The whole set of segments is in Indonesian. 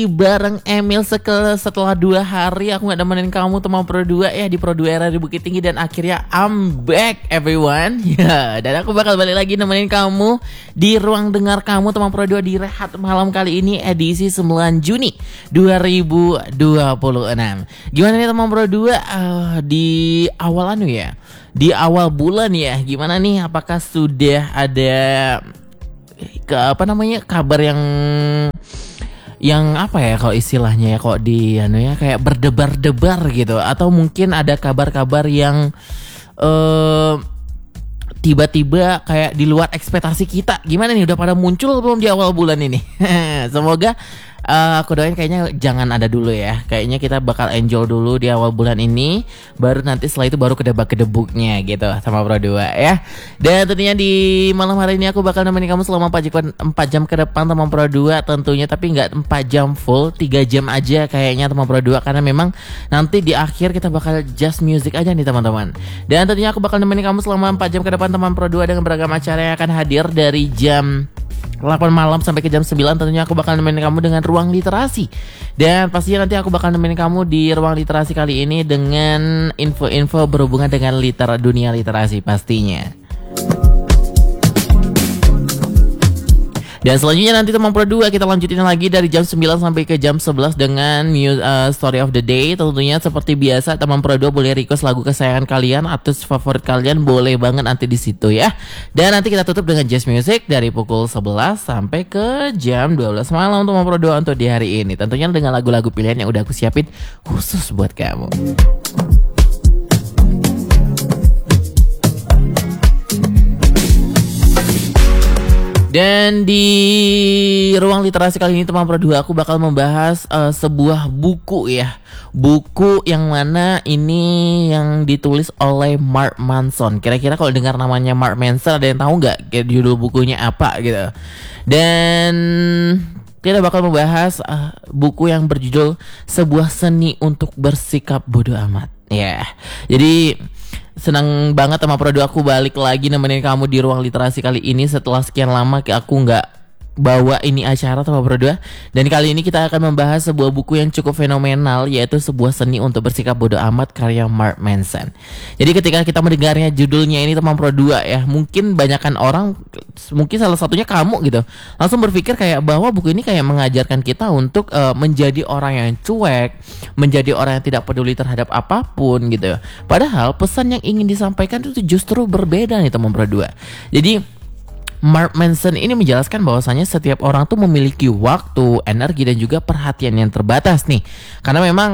Bareng Emil setelah 2 hari aku gak nemenin kamu teman Pro 2 ya di Pro 2 era di Bukit Tinggi, dan akhirnya I'm back everyone ya, dan aku bakal balik lagi nemenin kamu di ruang dengar kamu teman Pro 2 di Rehat Malam kali ini edisi 9 Juni 2026. Gimana nih teman Pro 2 di awal di awal bulan ya, gimana nih, apakah sudah ada kabar yang apa ya kalau istilahnya ya, kok di kayak berdebar-debar gitu, atau mungkin ada kabar-kabar yang tiba-tiba kayak di luar ekspektasi kita. Gimana nih, udah pada muncul belum di awal bulan ini? Semoga aku doain kayaknya jangan ada dulu ya. Kayaknya kita bakal enjoy dulu di awal bulan ini, baru nanti setelah itu baru kedebak-kedebuknya gitu sama Pro 2 ya. Dan tentunya di malam hari ini aku bakal nemenin kamu selama 4 jam ke depan teman Pro 2 tentunya, tapi nggak 4 jam full, 3 jam aja kayaknya teman Pro 2, karena memang nanti di akhir kita bakal just music aja nih teman-teman. Dan tentunya aku bakal nemenin kamu selama 4 jam ke depan teman Pro 2 dengan beragam acara yang akan hadir dari jam 8 malam sampai ke jam 9. Tentunya aku bakal nemenin kamu dengan ruang literasi. Dan pastinya nanti aku bakal nemenin kamu di ruang literasi kali ini dengan info-info berhubungan dengan dunia literasi pastinya. Dan selanjutnya nanti teman Pro 2 kita lanjutin lagi dari jam 9 sampai ke jam 11 dengan story of the day. Tentunya seperti biasa teman Pro 2 boleh request lagu kesayangan kalian atau favorit kalian, boleh banget nanti di situ ya. Dan nanti kita tutup dengan jazz music dari pukul 11 sampai ke jam 12 malam teman Pro 2 untuk di hari ini. Tentunya dengan lagu-lagu pilihan yang udah aku siapin khusus buat kamu. Dan di ruang literasi kali ini teman Pro 2 aku bakal membahas sebuah buku ya. Buku yang mana ini yang ditulis oleh Mark Manson. Kira-kira kalau dengar namanya Mark Manson ada yang tahu nggak judul bukunya apa gitu. Dan kita bakal membahas buku yang berjudul Sebuah Seni untuk Bersikap Bodoh Amat. Ya, jadi senang banget sama Pro 2 aku balik lagi nemenin kamu di ruang literasi kali ini setelah sekian lama aku nggak bawa ini acara sama Pro 2. Dan kali ini kita akan membahas sebuah buku yang cukup fenomenal, yaitu Sebuah Seni untuk Bersikap Bodoh Amat karya Mark Manson. Jadi ketika kita mendengarnya judulnya ini teman Pro 2 ya, mungkin banyakkan orang, mungkin salah satunya kamu gitu, langsung berpikir kayak bahwa buku ini kayak mengajarkan kita untuk menjadi orang yang cuek, menjadi orang yang tidak peduli terhadap apapun gitu. Padahal pesan yang ingin disampaikan itu justru berbeda nih teman Pro 2. Jadi Mark Manson ini menjelaskan bahwasanya setiap orang tuh memiliki waktu, energi, dan juga perhatian yang terbatas nih. Karena memang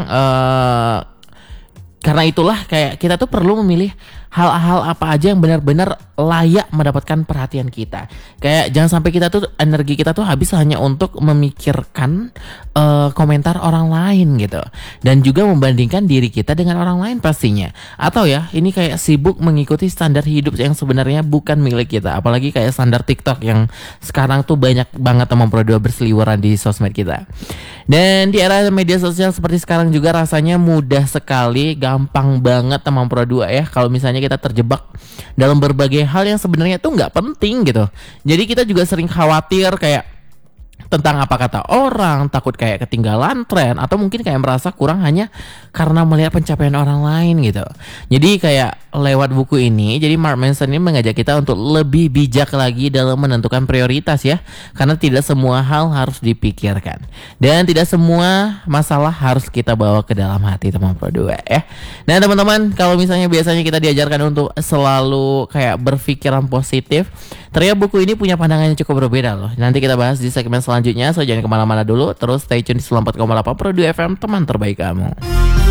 karena itulah kayak kita tuh perlu memilih hal-hal apa aja yang benar-benar layak mendapatkan perhatian kita. Kayak jangan sampai kita tuh energi kita tuh habis hanya untuk memikirkan komentar orang lain gitu, dan juga membandingkan diri kita dengan orang lain pastinya. Atau ya ini kayak sibuk mengikuti standar hidup yang sebenarnya bukan milik kita. Apalagi kayak standar TikTok yang sekarang tuh banyak banget teman Pro 2 berseliweran di sosmed kita. Dan di era media sosial seperti sekarang juga rasanya mudah sekali, gampang banget teman Pro 2 ya, kalau misalnya kita terjebak dalam berbagai hal yang sebenarnya tuh nggak penting gitu. Jadi kita juga sering khawatir kayak tentang apa kata orang, takut kayak ketinggalan tren, atau mungkin kayak merasa kurang hanya karena melihat pencapaian orang lain gitu. Jadi kayak lewat buku ini, jadi Mark Manson ini mengajak kita untuk lebih bijak lagi dalam menentukan prioritas ya, karena tidak semua hal harus dipikirkan, dan tidak semua masalah harus kita bawa ke dalam hati teman Pro 2 ya. Nah teman-teman, kalau misalnya biasanya kita diajarkan untuk selalu kayak berpikiran positif, ternyata buku ini punya pandangan yang cukup berbeda loh. Nanti kita bahas di segmen selanjutnya, so jangan kemana-mana dulu, terus stay tune di 94,8 Pro 2 FM, teman terbaik kamu.